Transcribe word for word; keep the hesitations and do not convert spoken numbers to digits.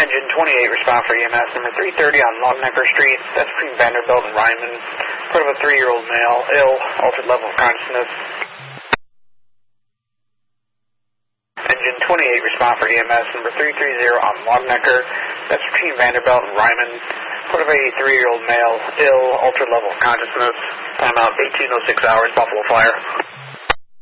Engine twenty-eight, respond for E M S number three thirty on Longnecker Street. That's between Vanderbilt and Ryman. Report of a three-year-old male, ill, altered level of consciousness. Engine twenty-eight, respond for E M S number three thirty on Longnecker. That's between Vanderbilt and Ryman. Report of a three-year-old male, ill, altered level of consciousness. Timeout eighteen oh six hours, Buffalo Fire.